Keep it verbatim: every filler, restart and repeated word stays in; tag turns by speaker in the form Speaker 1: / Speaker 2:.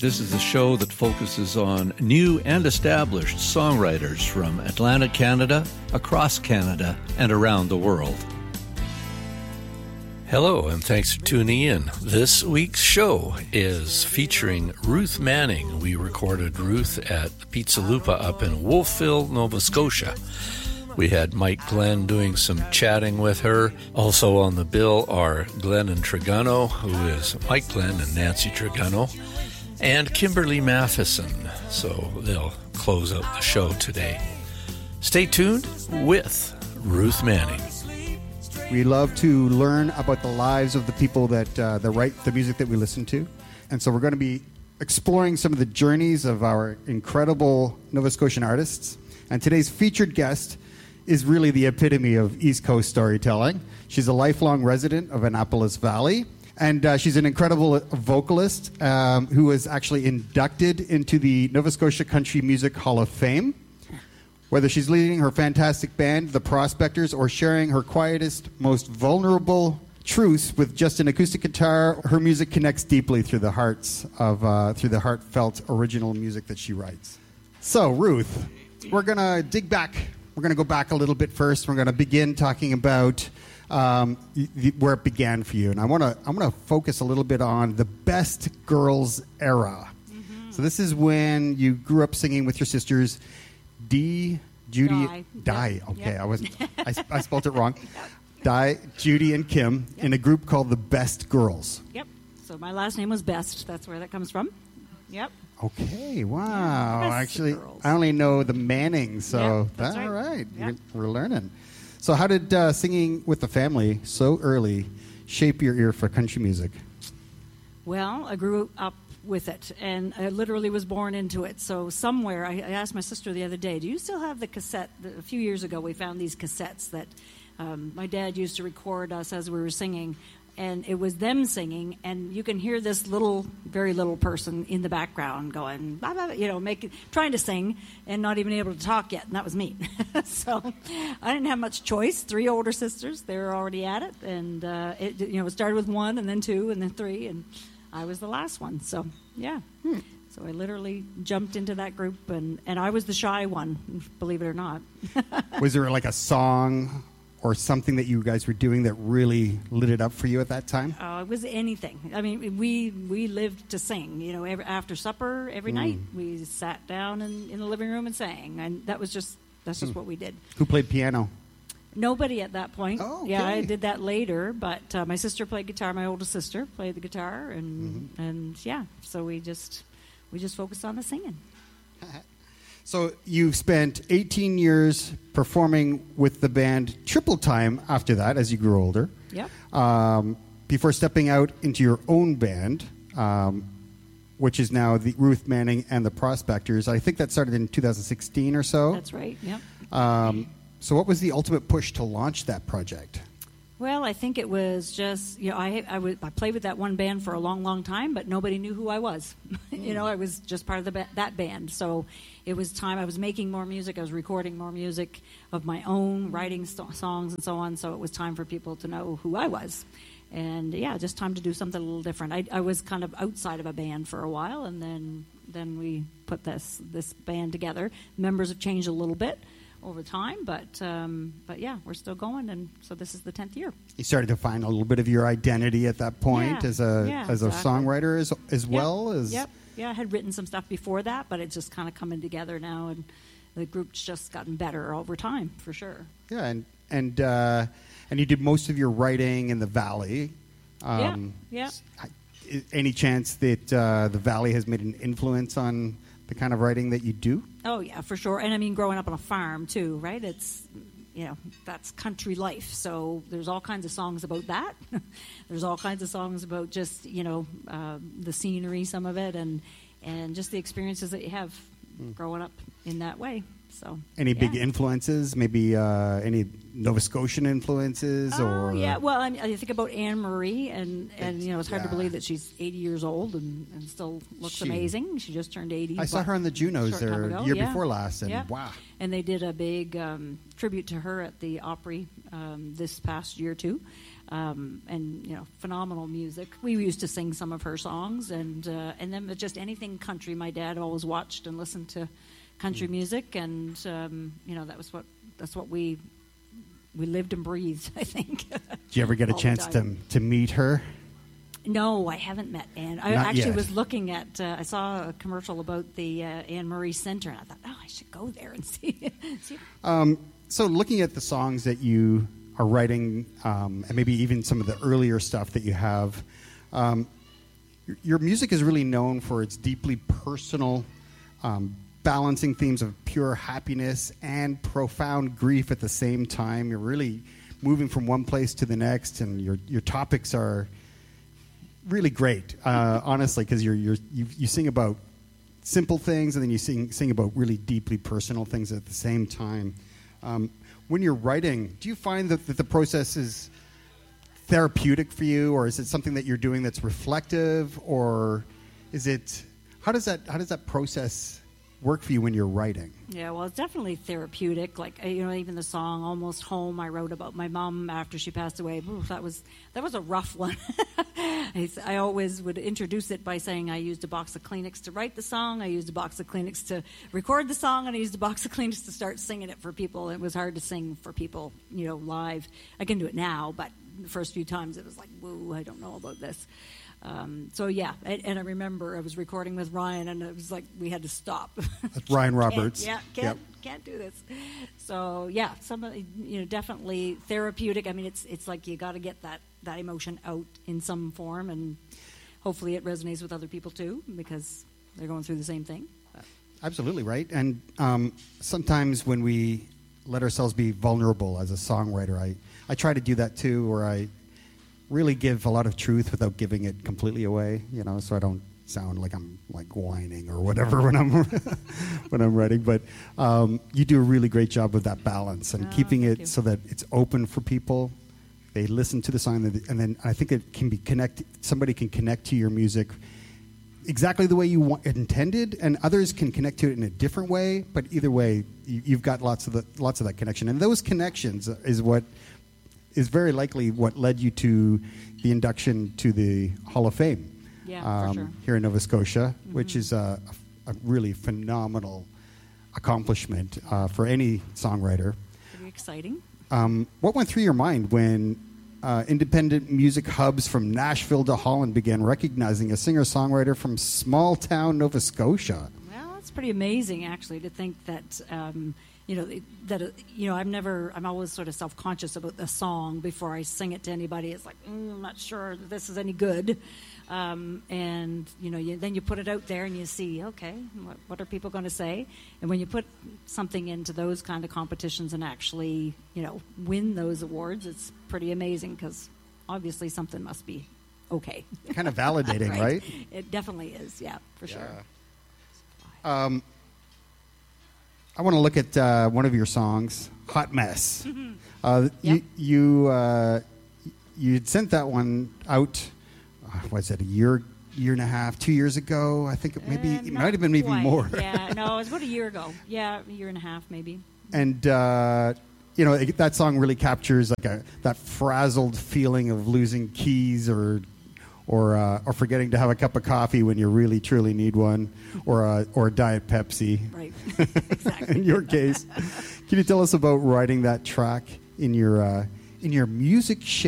Speaker 1: This is a show that focuses on new and established songwriters from Atlantic Canada, across Canada, and around the world. Hello, and thanks for tuning in. This week's show is featuring Ruth Manning. We recorded Ruth at Pizza Lupa up in Wolfville, Nova Scotia. We had Mike Glenn doing some chatting with her. Also on the bill are Glenn and Trigano, who is Mike Glenn and Nancy Trigano, and Kimberly Matheson. So they'll close out the show today. Stay tuned with Ruth Manning.
Speaker 2: We love to learn about the lives of the people that, uh, that write the music that we listen to. And so we're going to be exploring some of the journeys of our incredible Nova Scotian artists. And today's featured guest is really the epitome of East Coast storytelling. She's a lifelong resident of Annapolis Valley. And uh, she's an incredible vocalist um, who was actually inducted into the Nova Scotia Country Music Hall of Fame. Whether she's leading her fantastic band, The Prospectors, or sharing her quietest, most vulnerable truths with just an acoustic guitar, her music connects deeply through the hearts of uh, through the heartfelt original music that she writes. So, Ruth, we're gonna dig back. We're gonna go back a little bit first. We're gonna begin talking about um, the, where it began for you, and I wanna I wanna focus a little bit on the Best Girls era. Mm-hmm. So this is when you grew up singing with your sisters. Dee, Judy,
Speaker 3: Di.
Speaker 2: Di.
Speaker 3: Yep.
Speaker 2: Okay,
Speaker 3: Yep.
Speaker 2: I wasn't. I, I spelled it wrong. Yep. Di, Judy, and Kim yep. in a group called the Best Girls.
Speaker 3: Yep. So my last name was Best. That's where that comes from. Yep.
Speaker 2: Okay. Wow.
Speaker 3: Yeah,
Speaker 2: Actually,
Speaker 3: girls.
Speaker 2: I only know the Manning, so
Speaker 3: yep, that's
Speaker 2: all
Speaker 3: right.
Speaker 2: right.
Speaker 3: Yep.
Speaker 2: We're, we're learning. So, how did uh, singing with the family so early shape your ear for country music?
Speaker 3: Well, I grew up with it, and I literally was born into it. So somewhere, I, I asked my sister the other day, do you still have the cassette? A few years ago, we found these cassettes that um, my dad used to record us as we were singing, and it was them singing, and you can hear this little, very little person in the background going, blah, blah, blah, you know, making, trying to sing and not even able to talk yet, and that was me. So I didn't have much choice. Three older sisters, they were already at it, and uh, it, you know, it started with one, and then two, and then three, and I was the last one, so yeah. Hmm. So I literally jumped into that group, and, and I was the shy one, believe it or not.
Speaker 2: Was there like a song or something that you guys were doing that really lit it up for you at that time?
Speaker 3: Uh, it was anything. I mean, we we lived to sing. You know, every, after supper every mm. night, we sat down in, in the living room and sang, and that was just that's just mm. what we did.
Speaker 2: Who played piano?
Speaker 3: Nobody at that point.
Speaker 2: Oh, okay.
Speaker 3: Yeah, I did that later, but uh, my sister played guitar. My oldest sister played the guitar, and mm-hmm. and yeah, so we just we just focused on the singing.
Speaker 2: So you've spent eighteen years performing with the band Triple Time after that, as you grew older.
Speaker 3: Yep.
Speaker 2: Um, before stepping out into your own band, um, which is now the Ruth Manning and the Prospectors. I think that started in two thousand sixteen or so.
Speaker 3: That's right. Yep.
Speaker 2: Um, So what was the ultimate push to launch that project?
Speaker 3: Well, I think it was just, you know, I, I, w- I played with that one band for a long, long time, but nobody knew who I was. You know, I was just part of the ba- that band. So it was time. I was making more music. I was recording more music of my own, writing st- songs and so on. So it was time for people to know who I was. And, yeah, just time to do something a little different. I, I was kind of outside of a band for a while, and then then we put this this band together. Members have changed a little bit over time, but um, but yeah, we're still going, and so this is the tenth year.
Speaker 2: You started to find a little bit of your identity at that point
Speaker 3: yeah,
Speaker 2: as a
Speaker 3: yeah,
Speaker 2: as
Speaker 3: exactly.
Speaker 2: a songwriter as as
Speaker 3: yep,
Speaker 2: well as.
Speaker 3: Yep, yeah, I had written some stuff before that, but it's just kind of coming together now, and the group's just gotten better over time for sure.
Speaker 2: Yeah, and and uh, and you did most of your writing in the Valley.
Speaker 3: Um, yeah.
Speaker 2: yeah. Any chance that uh, the Valley has made an influence on the kind of writing that you do?
Speaker 3: Oh, yeah, for sure. And, I mean, growing up on a farm, too, right? It's, you know, that's country life. So there's all kinds of songs about that. There's all kinds of songs about just, you know, uh, the scenery, some of it, and, and just the experiences that you have mm. growing up in that way. So
Speaker 2: any
Speaker 3: yeah.
Speaker 2: big influences? Maybe uh, any Nova Scotian influences,
Speaker 3: Oh,
Speaker 2: or
Speaker 3: yeah. Well, I, mean, I think about Anne Marie, and, and you know, it's hard
Speaker 2: Yeah.
Speaker 3: to believe that she's eighty years old and, and still looks
Speaker 2: She-
Speaker 3: amazing. She just turned eighty.
Speaker 2: I saw
Speaker 3: what,
Speaker 2: her on the Junos
Speaker 3: short time
Speaker 2: there
Speaker 3: ago.
Speaker 2: year
Speaker 3: Yeah.
Speaker 2: before last, and
Speaker 3: Yeah.
Speaker 2: wow.
Speaker 3: And they did a big um, tribute to her at the Opry um, this past year too. Um, and you know, phenomenal music. We used to sing some of her songs, and uh, and then just anything country. My dad always watched and listened to country
Speaker 2: Mm.
Speaker 3: music, and um, you know, that was what that's what we we lived and breathed. I think.
Speaker 2: Did you ever get a
Speaker 3: All the
Speaker 2: chance to
Speaker 3: time.
Speaker 2: to meet her?
Speaker 3: No, I haven't met Anne. I
Speaker 2: Not
Speaker 3: actually
Speaker 2: yet.
Speaker 3: was looking at. Uh, I saw a commercial about the uh, Anne Marie Center, and I thought, oh, I should go there and see. see.
Speaker 2: Um, so, looking at the songs that you are writing, um, and maybe even some of the earlier stuff that you have, um, your, your music is really known for its deeply personal, um, balancing themes of pure happiness and profound grief at the same time. You're really moving from one place to the next, and your your topics are really great, uh, honestly, because you're, you're you you sing about simple things, and then you sing sing about really deeply personal things at the same time. Um, when you're writing, do you find that, that the process is therapeutic for you, or is it something that you're doing that's reflective, or is it how does that how does that process work for you when you're writing?
Speaker 3: Yeah, well, it's definitely therapeutic. Like uh, you know, even the song "Almost Home" I wrote about my mom after she passed away. Ooh, that was that was a rough one. I, I always would introduce it by saying I used a box of Kleenex to write the song, I used a box of Kleenex to record the song, and I used a box of Kleenex to start singing it for people. It was hard to sing for people, you know, live. I can do it now, but the first few times it was like, whoa, I don't know about this. Um, so yeah, and, and I remember I was recording with Ryan, and it was like we had to stop.
Speaker 2: That's Ryan Roberts.
Speaker 3: Can't, yeah, can't
Speaker 2: Yep.
Speaker 3: can't do this. So yeah, some of- you know, definitely therapeutic. I mean, it's it's like you got to get that that emotion out in some form, and hopefully it resonates with other people too, because they're going through the same thing. But,
Speaker 2: Absolutely right. And um, sometimes when we let ourselves be vulnerable as a songwriter, I, I try to do that too, where I really give a lot of truth without giving it completely away, you know, so I don't sound like I'm like whining or whatever when I'm when I'm writing. But um, you do a really great job of that balance and
Speaker 3: Oh,
Speaker 2: keeping
Speaker 3: thank
Speaker 2: it
Speaker 3: you.
Speaker 2: so that it's open for people. They listen to the song, and then I think it can be connect. Somebody can connect to your music exactly the way you want, intended, and others can connect to it in a different way. But either way, you, you've got lots of the, lots of that connection, and those connections is what is very likely what led you to the induction to the Hall of Fame.
Speaker 3: Yeah, for
Speaker 2: um,
Speaker 3: sure.
Speaker 2: here in Nova Scotia,
Speaker 3: Mm-hmm.
Speaker 2: which is a, a really phenomenal accomplishment uh, for any songwriter.
Speaker 3: pretty exciting.
Speaker 2: Um, what went through your mind when uh, independent music hubs from Nashville to Holland began recognizing a singer-songwriter from small-town Nova Scotia?
Speaker 3: Well, it's pretty amazing, actually, to think that, um, you know, it- that, uh, you know, I'm never, I'm always sort of self-conscious about the song before I sing it to anybody. It's like, mm, I'm not sure that this is any good. Um, and, you know, you, then you put it out there and you see, okay, what, what are people going to say? And when you put something into those kind of competitions and actually, you know, win those awards, it's pretty amazing, because obviously something must be okay.
Speaker 2: Kind of validating, right?
Speaker 3: It definitely is, yeah, for sure.
Speaker 2: Um, I want to look at uh, one of your songs, "Hot Mess." Uh,
Speaker 3: Yep.
Speaker 2: You you uh, you had sent that one out. Uh, was it a year, year and a half, two years ago? I think it maybe
Speaker 3: Uh,
Speaker 2: it
Speaker 3: not
Speaker 2: might have been even
Speaker 3: quite.
Speaker 2: more.
Speaker 3: Yeah, no, it was about a year ago. Yeah, a year and a half maybe.
Speaker 2: And uh, you know it, that song really captures like a that frazzled feeling of losing keys or or uh, or forgetting to have a cup of coffee when you really truly need one, or a, or a Diet Pepsi.
Speaker 3: Right, exactly.
Speaker 2: In your case, can you tell us about writing that track in your uh, in your music shed?